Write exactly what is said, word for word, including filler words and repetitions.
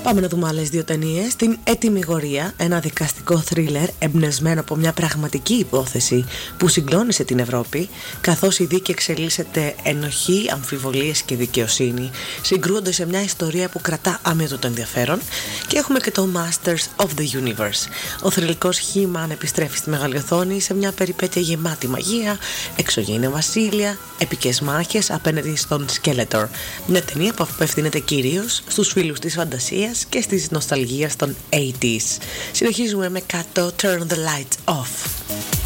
Πάμε να δούμε άλλες δύο ταινίες. Την Ετυμηγορία, ένα δικαστικό θρίλερ εμπνευσμένο από μια πραγματική υπόθεση που συγκλώνησε την Ευρώπη, καθώς η δίκη εξελίσσεται ενοχή, αμφιβολίες και δικαιοσύνη, συγκρούονται σε μια ιστορία που κρατά άμετο ενδιαφέρον. Και έχουμε και το Masters of the Universe. Ο θρυλικός He-Man επιστρέφει στη μεγάλη οθόνη σε μια περιπέτεια γεμάτη μαγεία, εξωγήινα βασίλεια, επικές μάχες απέναντι στον Skeletor. Μια ταινία που απευθύνεται κυρίως στους φίλους της φαντασίας και στις νοσταλγίες των ογδόντα. Συνεχίζουμε με κάτω Turn the Lights Off.